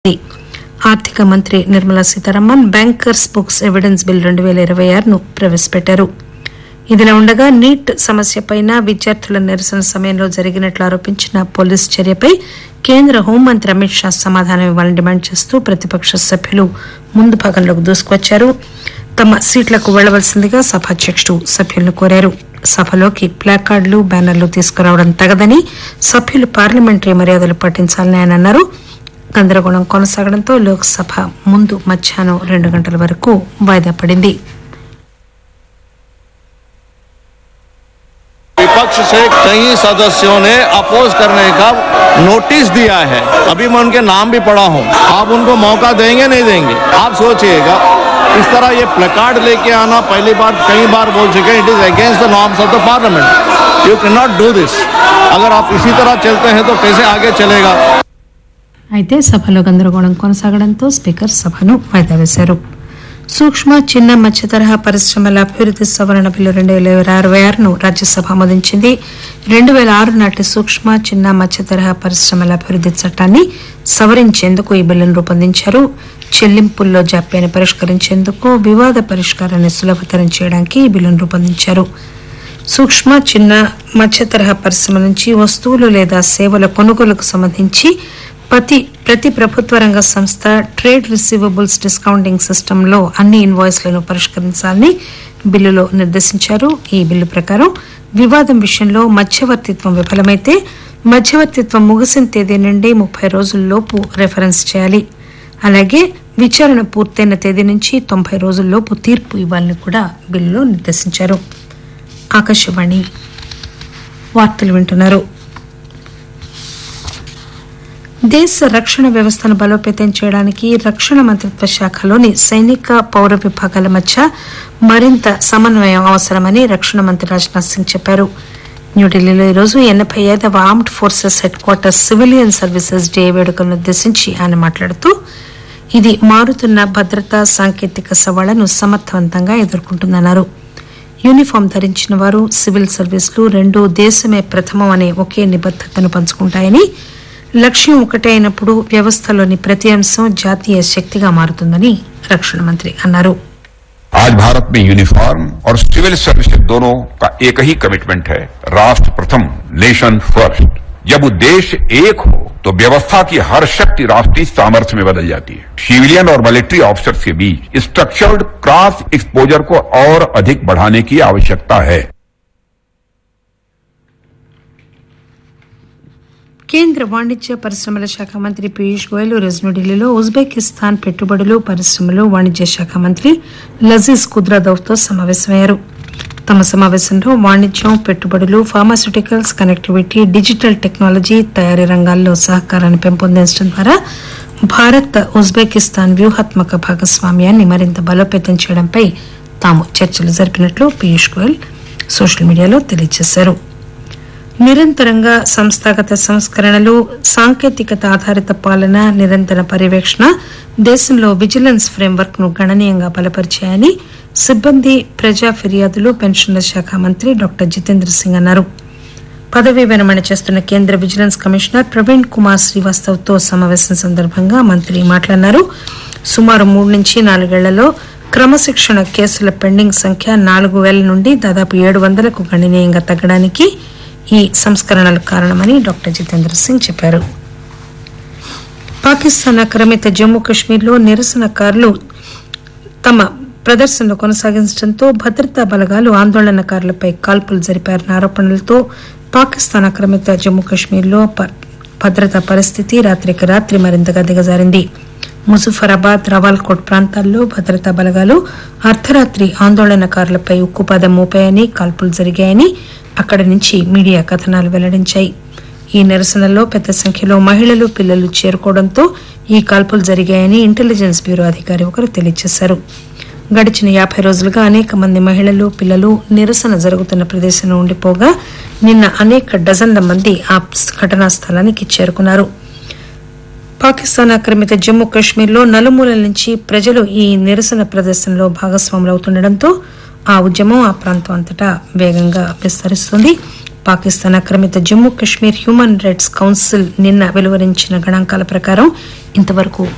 ఆర్థిక మంత్రి Nirmala Sitharaman bankers books evidence bill 2026ను ప్రవేశపెట్టారు. ఇదిలా ఉండగా నీట్ సమస్యపై విద్యార్థుల నిరసన సమయంలో జరిగినట్లు ఆరోపించిన పోలీసు చర్యపై కేంద్ర హోంమంత్రి అమిత్ షా సమాధానం ఇవ్వాలని డిమాండ్ చేస్తూ ప్రతిపక్ష సభ్యులు ముందు భాగంలోకి దూసుకొచ్చారు. తమ సీట్లకు వెళ్లవలసిందిగా సభాధ్యకుడు సభ్యులను కోరారు. సభలోకి ప్లాకార్డులు, బ్యానర్లు తీసుకురావడం తగదని, సభ్యులు పార్లమెంటరీ మర్యాదలు పాటించాలని ఆయన అన్నారు. గందరగోళం కొనసాగడంతో లోక్సభ ముందు మధ్యాహ్నం 2 గంటల వరకు వాయిదా పడింది. विपक्ष से कई सदस्यों ने अपोज करने का नोटिस दिया है. अभी मैं उनके नाम भी पढ़ा हूं. आप उनको मौका देंगे नहीं देंगे? आप सोचिएगा. इस तरह ये प्लेकार्ड लेके आना पहली बार कई बार बोल चुके हैं. It is against the norms of the parliament. You can not do this. अगर आप इसी तरह चलते हैं तो कैसे आगे चलेगा? అయితే సభలో గందరగోళం కొనసాగడంతో స్పీకర్ సభను వాయిదా వేశారు. సూక్ష్మ, చిన్న, మధ్య తరహా పరిశ్రమల అభివృద్ది సవరణ బిల్లు 2026ను రాజ్యసభ ఆమోదించింది. 2006 నాటి సూక్ష్మ, చిన్న, మధ్య తరహా పరిశ్రమల అభివృద్ది చట్టాన్ని సవరించేందుకు ఈ బిల్లును రూపొందించారు. చెల్లింపుల్లో జాప్యాన్ని పరిష్కరించేందుకు, వివాద పరిష్కారాన్ని సులభతరం చేయడానికి ఈ బిల్లును రూపొందించారు. సూక్ష్మ, చిన్న, మధ్య తరహా పరిశ్రమల నుంచి వస్తువులు లేదా సేవల కొనుగోలుకు సంబంధించి ప్రతి ప్రభుత్వ రంగ సంస్థ ట్రేడ్ రిసీవబుల్స్ డిస్కౌంటింగ్ సిస్టంలో అన్ని ఇన్వాయిస్లను పరిష్కరించాలని బిల్లులో నిర్దేశించారు. ఈ బిల్లు ప్రకారం వివాదం విషయంలో మధ్యవర్తిత్వం విఫలమైతే మధ్యవర్తిత్వం ముగిసిన తేదీ నుండి 30 రోజుల్లోపు రెఫరెన్స్ చేయాలి. అలాగే విచారణ పూర్తయిన తేదీ నుంచి 90 రోజుల్లోపు తీర్పు ఇవ్వాలని కూడా బిల్లులో నిర్దేశించారు. ఆకాశవాణి వార్తలు వింటున్నారు. దేశ రక్షణ వ్యవస్థను బలోపేతం చేయడానికి రక్షణ మంత్రిత్వ శాఖలోని సైనిక, పౌర విభాగాల మధ్య మరింత సమన్వయం అవసరమని రక్షణ మంత్రి రాజ్నాథ్ సింగ్ చెప్పారు. న్యూఢిల్లీలో ఈరోజు 85వ armed forces head quarters civilian services day వేడుకలను ఉద్దేశించి ఆయన మాట్లాడుతూ ఇది మారుతున్న భద్రతా, సాంకేతిక సవాళ్లను సమర్థవంతంగా ఎదుర్కొంటుందన్నారు. యూనిఫామ్ ధరించిన వారు, సివిల్ సర్వీసులు రెండూ దేశమే ప్రథమం అనే ఒకే నిబద్దతను పంచుకుంటాయని, లక్ష్యం ఒకటే అయినప్పుడు వ్యవస్థలోని ప్రతి అంశం జాతీయ శక్తిగా మారుతుందని రక్షణ మంత్రి అన్నారు. आज भारत में यूनिफॉर्म और सिविल सर्विस दोनों का एक ही कमिटमेंट है, राष्ट्र प्रथम, नेशन फर्स्ट. जब उद्देश्य एक हो तो व्यवस्था की हर शक्ति राष्ट्रीय सामर्थ्य में बदल जाती है. सिविलियन और मिलिट्री ऑफिसर्स के बीच स्ट्रक्चर्ड क्रॉस एक्सपोजर को और अधिक बढ़ाने की आवश्यकता है. కేంద్ర వాణిజ్య పరిశ్రమల శాఖ మంత్రి పీయూష్ గోయల్ ఈరోజు న్యూఢిల్లీలో ఉజ్బెకిస్తాన్ పెట్టుబడులు, పరిశ్రమలు, వాణిజ్య శాఖ మంత్రి లజీజ్ కుద్రాదవ్తో సమావేశమయ్యారు. తమ సమావేశంలో వాణిజ్యం, పెట్టుబడులు, ఫార్మాస్యూటికల్స్, కనెక్టివిటీ, డిజిటల్ టెక్నాలజీ, తయారీ రంగాల్లో సహకారాన్ని పెంపొందించడం ద్వారా భారత్, ఉజ్బెకిస్తాన్ వ్యూహాత్మక భాగస్వామ్యాన్ని మరింత బలోపేతం చేయడంపై తాము చర్చలు జరిపినట్లు పీయూష్ గోయల్ సోషల్ మీడియాలో తెలియజేశారు. నిరంతరంగా సంస్థాగత సంస్కరణలు, సాంకేతికత ఆధారిత పాలన, నిరంతర పర్యవేక్షణ దేశంలో విజిలెన్స్ ఫ్రేమ్వర్క్ ను గణనీయంగా బలపరిచాయని సిబ్బంది, ప్రజా ఫిర్యాదులు, పెన్షన్ల శాఖ మంత్రి డాక్టర్ జితేంద్ర సింగ్ అన్నారు. పదవీ విరమణ చేస్తున్న కేంద్ర విజిలెన్స్ కమిషనర్ ప్రవీణ్ కుమార్ శ్రీవాస్తవ్తో సమావేశం సందర్భంగా మంత్రి మాట్లాడినారు. సుమారు 3 నుంచి 4 ఏళ్లలో క్రమశిక్షణ కేసుల పెండింగ్ సంఖ్య 4000 నుండి దాదాపు 700కు గణనీయంగా తగ్గడానికి ఈ సంస్కరణలు కారణమని డాక్టర్ జితేంద్ర సింగ్ చెప్పారు. పాకిస్తాన్ ఆక్రమిత జమ్మూ కశ్మీర్లో నిరసనకారులు తమ ప్రదర్శనలు కొనసాగించడంతో భద్రతా బలగాలు ఆందోళనకారులపై కాల్పులు జరిపారన్న ఆరోపణలతో పాకిస్తాన్ ఆక్రమిత జమ్మూ కశ్మీర్లో భద్రతా పరిస్థితి రాత్రికి రాత్రి మరింతగా దిగజారింది. ముజఫరాబాద్, రావాల్కోట్ ప్రాంతాల్లో భద్రతా బలగాలు అర్ధరాత్రి ఆందోళనకారులపై ఉక్కుపాదం మోపాయని, కాల్పులు జరిగాయని అక్కడి నుంచి మీడియా కథనాలు వెల్లడించాయి. ఈ నిరసనల్లో పెద్ద సంఖ్యలో మహిళలు, పిల్లలు చేరుకోవడంతో ఈ కాల్పులు జరిగాయని ఇంటెలిజెన్స్ బ్యూరో అధికారి ఒకరు తెలియజేశారు. గడిచిన 50 రోజులుగా అనేక మంది మహిళలు, పిల్లలు నిరసన జరుగుతున్న ప్రదేశంలో ఉండిపోగా నిన్న అనేక డజన్ల మంది ఆ ఘటనా స్థలానికి చేరుకున్నారు. పాకిస్తాన్ ఆక్రమిత జమ్మూ కశ్మీర్లో నలుమూలల నుంచి ప్రజలు ఈ నిరసన ప్రదర్శనలో భాగస్వాములవుతుండటంతో ఆ ఉద్యమం ఆ ప్రాంతం అంతటా వేగంగా విస్తరిస్తుంది. పాకిస్తాన్ ఆక్రమిత Jammu Kashmir human rights council నిన్న వెలువరించిన గణాంకాల ప్రకారం ఇంతవరకు